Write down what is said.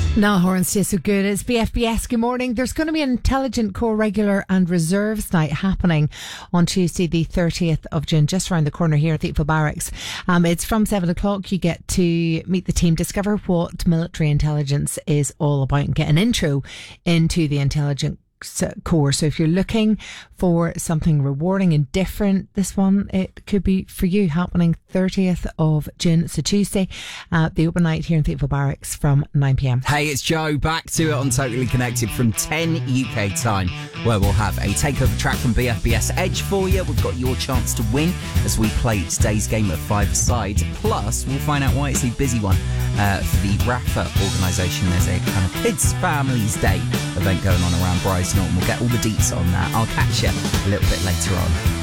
Niall Horan stays so good. It's BFBS. Good morning. There's going to be an Intelligent Core Regular and Reserves Night happening on Tuesday, the 30th of June, just around the corner here at Thiepval Barracks. It's from 7 o'clock. You get to meet the team, discover what military intelligence is all about, and get an intro into the Intelligent Core. So if you're looking for something rewarding and different, this one, it could be for you, happening 30th of June. It's a Tuesday, the open night here in Thiepval Barracks from 9pm. Hey, it's Joe, back to it on Totally Connected from 10 UK time, where we'll have a takeover track from BFBS Edge for you. We've got your chance to win as we play today's game of five-a-side. Plus, we'll find out why it's a busy one for the RAFA organisation. There's a kind of Kids Families Day event going on around Brighton, and we'll get all the deets on that. I'll catch you a little bit later on.